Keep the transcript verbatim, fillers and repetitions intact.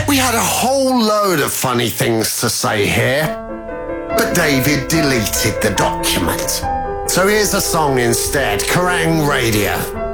We had a whole load of funny things to say here, but David deleted the document. So here's a song instead, Kerrang Radio.